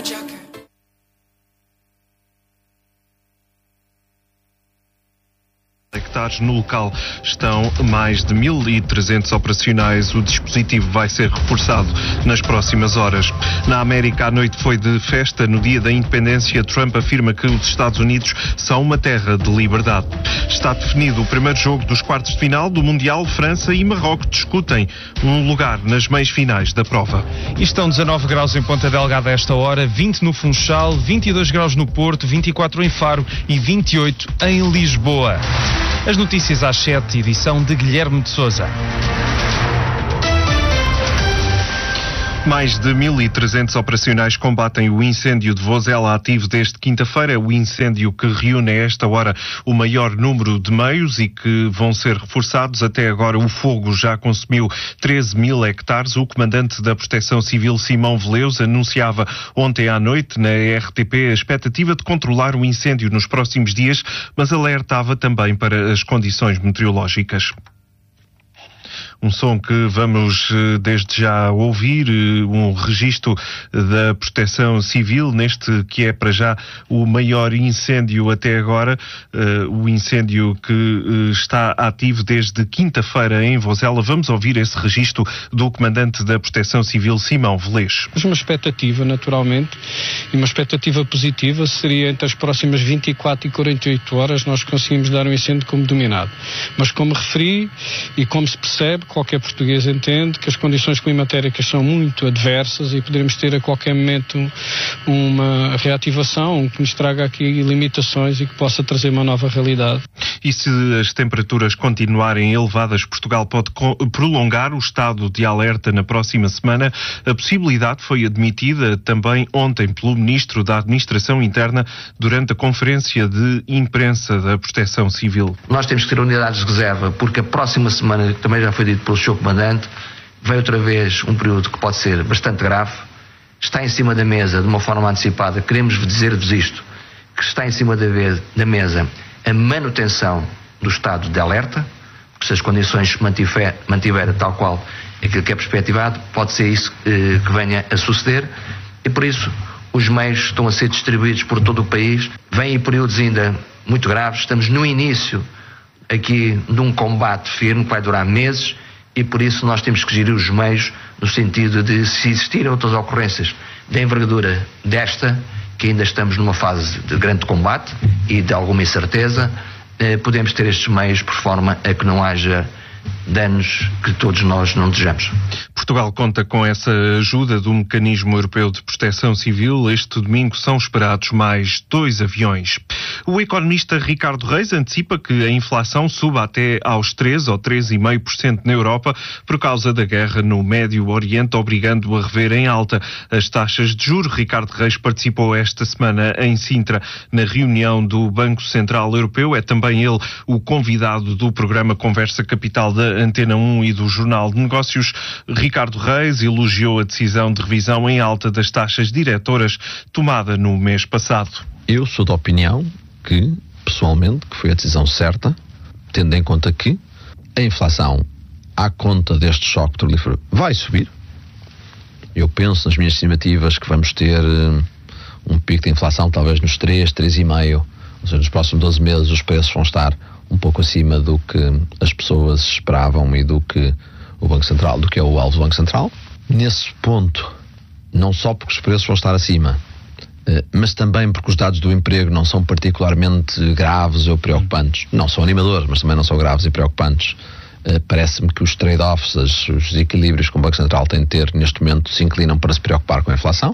No local estão mais de 1.300 operacionais. O dispositivo vai ser reforçado nas próximas horas. Na América, a noite foi de festa. No dia da independência, Trump afirma que os Estados Unidos são uma terra de liberdade. Está definido o primeiro jogo dos quartos de final do Mundial. França e Marrocos discutem um lugar nas meias finais da prova. E estão 19 graus em Ponta Delgada a esta hora, 20 no Funchal, 22 graus no Porto, 24 em Faro e 28 em Lisboa. As notícias às 7, edição de Guilherme de Sousa. Mais de 1.300 operacionais combatem o incêndio de Vozela, ativo desde quinta-feira. O incêndio que reúne a esta hora o maior número de meios e que vão ser reforçados. Até agora o fogo já consumiu 13.000 hectares. O comandante da Proteção Civil, Simão Veleus, anunciava ontem à noite na RTP a expectativa de controlar o incêndio nos próximos dias, mas alertava também para as condições meteorológicas. Um som que vamos desde já ouvir, um registro da Proteção Civil, neste que é para já o maior incêndio até agora, o incêndio que está ativo desde quinta-feira em Vozela. Vamos ouvir esse registro do comandante da Proteção Civil, Simão Velez. Uma expectativa, naturalmente, e uma expectativa positiva seria entre as próximas 24 e 48 horas nós conseguimos dar um incêndio como dominado. Mas como referi e como se percebe, qualquer português entende que as condições climatéricas são muito adversas e poderemos ter a qualquer momento uma reativação que nos traga aqui limitações e que possa trazer uma nova realidade. E se as temperaturas continuarem elevadas, Portugal pode prolongar o estado de alerta na próxima semana. A possibilidade foi admitida também ontem pelo Ministro da Administração Interna durante a conferência de imprensa da Proteção Civil. Nós temos que ter unidades de reserva, porque a próxima semana, que também já foi dito pelo Sr. Comandante, vem outra vez um período que pode ser bastante grave. Está em cima da mesa de uma forma antecipada. Queremos dizer-vos isto, que está em cima da mesa a manutenção do estado de alerta, porque se as condições se mantiver tal qual aquilo que é perspectivado, pode ser isso que venha a suceder, e por isso os meios estão a ser distribuídos por todo o país. Vêm períodos ainda muito graves. Estamos no início aqui de um combate firme que vai durar meses, e por isso nós temos que gerir os meios no sentido de, se existirem outras ocorrências de envergadura desta, que ainda estamos numa fase de grande combate e de alguma incerteza, podemos ter estes meios por forma a que não haja danos que todos nós não desejamos. Portugal conta com essa ajuda do Mecanismo Europeu de Proteção Civil. Este domingo são esperados mais 2 aviões. O economista Ricardo Reis antecipa que a inflação suba até aos 3 ou 3,5% na Europa por causa da guerra no Médio Oriente, obrigando a rever em alta as taxas de juros. Ricardo Reis participou esta semana em Sintra na reunião do Banco Central Europeu. É também ele o convidado do programa Conversa Capital da Antena 1 e do Jornal de Negócios. Ricardo Reis elogiou a decisão de revisão em alta das taxas diretoras tomada no mês passado. Eu sou da opinião que, pessoalmente, que foi a decisão certa, tendo em conta que a inflação, à conta deste choque petrolífero, vai subir. Eu penso nas minhas estimativas que vamos ter um pico de inflação talvez nos 3,5%, ou seja, nos próximos 12 meses os preços vão estar um pouco acima do que as pessoas esperavam e do que o Banco Central, do que é o alvo do Banco Central. Nesse ponto, não só porque os preços vão estar acima, mas também porque os dados do emprego não são particularmente graves ou preocupantes. Não são animadores, mas também não são graves e preocupantes. Parece-me que os trade-offs, os equilíbrios que o Banco Central tem de ter neste momento se inclinam para se preocupar com a inflação.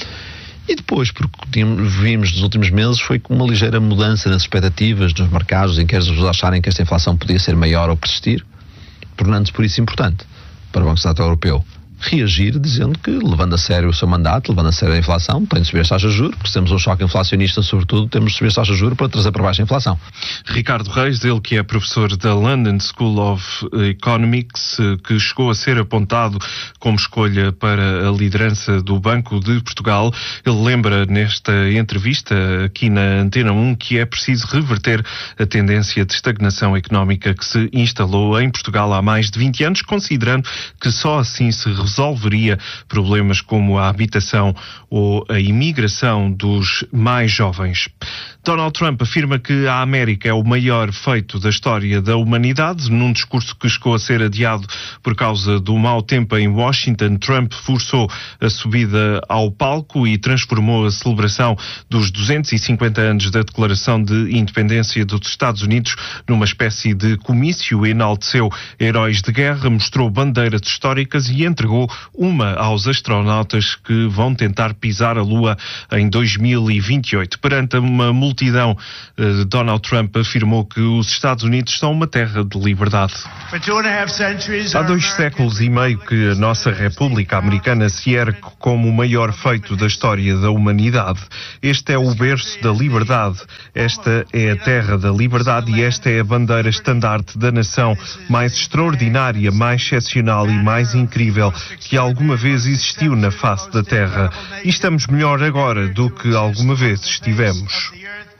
E depois, porque vimos nos últimos meses, foi com uma ligeira mudança nas expectativas dos mercados, em que as pessoas acharem que esta inflação podia ser maior ou persistir, tornando-se por isso importante para o Banco Central Europeu reagir, dizendo que, levando a sério o seu mandato, levando a sério a inflação, tem de subir as taxas de juros, porque se temos um choque inflacionista, sobretudo, temos de subir as taxas de juros para trazer para baixo a inflação. Ricardo Reis, ele que é professor da London School of Economics, que chegou a ser apontado como escolha para a liderança do Banco de Portugal, ele lembra nesta entrevista aqui na Antena 1 que é preciso reverter a tendência de estagnação económica que se instalou em Portugal há mais de 20 anos, considerando que só assim se resolveria problemas como a habitação ou a imigração dos mais jovens. Donald Trump afirma que a América é o maior feito da história da humanidade. Num discurso que chegou a ser adiado por causa do mau tempo em Washington, Trump forçou a subida ao palco e transformou a celebração dos 250 anos da Declaração de Independência dos Estados Unidos numa espécie de comício. Enalteceu heróis de guerra, mostrou bandeiras históricas e entregou uma aos astronautas que vão tentar pisar a Lua em 2028. Perante uma multidão, Donald Trump afirmou que os Estados Unidos são uma terra de liberdade. Há 2 séculos e meio que a nossa República Americana se ergue como o maior feito da história da humanidade. Este é o berço da liberdade, esta é a terra da liberdade e esta é a bandeira estandarte da nação mais extraordinária, mais excepcional e mais incrível que alguma vez existiu na face da terra. E estamos melhor agora do que alguma vez estivemos.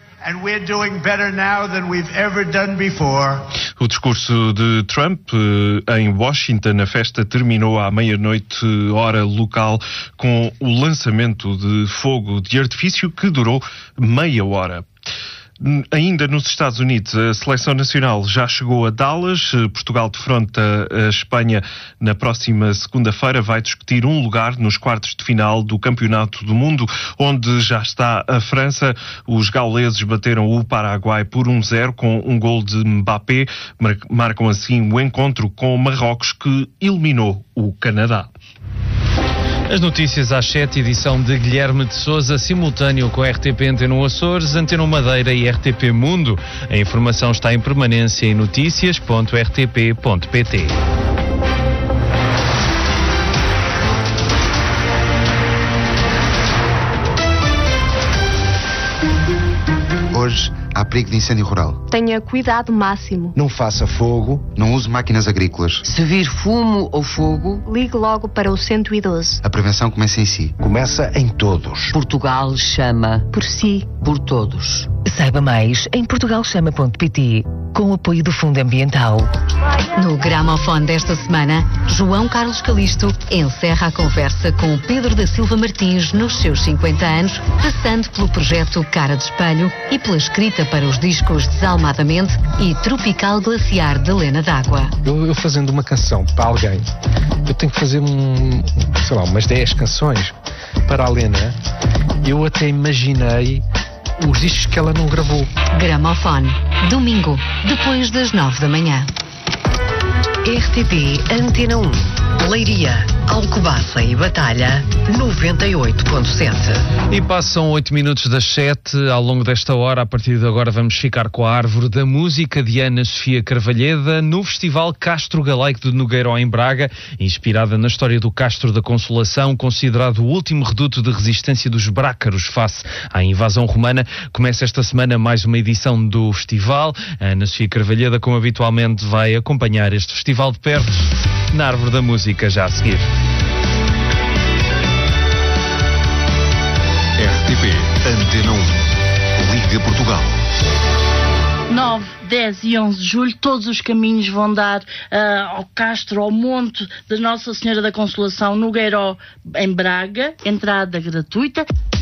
O discurso de Trump em Washington, a festa terminou à meia-noite, hora local, com o lançamento de fogo de artifício que durou meia hora. Ainda nos Estados Unidos, a seleção nacional já chegou a Dallas. Portugal defronta a Espanha na próxima segunda-feira. Vai discutir um lugar nos quartos de final do Campeonato do Mundo, onde já está a França. Os gauleses bateram o Paraguai por 1-0 com um gol de Mbappé. Marcam assim o encontro com Marrocos, que eliminou o Canadá. As notícias às 7, edição de Guilherme de Sousa, simultâneo com a RTP Antena Açores, Antena Madeira e RTP Mundo. A informação está em permanência em noticias.rtp.pt. Hoje há perigo de incêndio rural. Tenha cuidado máximo. Não faça fogo, não use máquinas agrícolas. Se vir fumo ou fogo, ligue logo para o 112. A prevenção começa em si. Começa em todos. Portugal chama por si. Por todos. Saiba mais em portugalchama.pt, com o apoio do Fundo Ambiental. No Gramofone desta semana, João Carlos Calisto encerra a conversa com Pedro da Silva Martins nos seus 50 anos, passando pelo projeto Cara de Espelho e pela escrita para os discos Desalmadamente e Tropical Glaciar de Lena d'Água. Eu fazendo uma canção para alguém, eu tenho que fazer umas 10 canções para a Lena. Eu até imaginei os discos que ela não gravou. Gramofone, domingo, depois das 9 da manhã. RTP Antena 1, Leiria, Alcobaça e Batalha, 98.7. E passam 8 minutos das 7. Ao longo desta hora, a partir de agora, vamos ficar com a Árvore da Música de Ana Sofia Carvalheda no Festival Castro Galaico de Nogueiró, em Braga, inspirada na história do Castro da Consolação, considerado o último reduto de resistência dos brácaros face à invasão romana. Começa esta semana mais uma edição do festival. A Ana Sofia Carvalheda, como habitualmente, vai acompanhar este festival de perto na Árvore da Música, já a seguir. RTP Antena 1, Liga Portugal. 9, 10 e 11 de julho, todos os caminhos vão dar ao Castro, ao Monte da Nossa Senhora da Consolação, no Nogueiró, em Braga, entrada gratuita.